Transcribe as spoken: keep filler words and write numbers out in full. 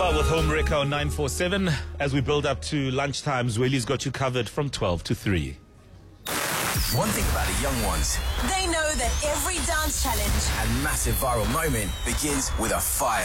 Well, with Home Wrecker on nine four seven, as we build up to lunchtime, Zweli's got you covered from twelve to three. One thing about the young ones, they know that every dance challenge and massive viral moment begins with a fire.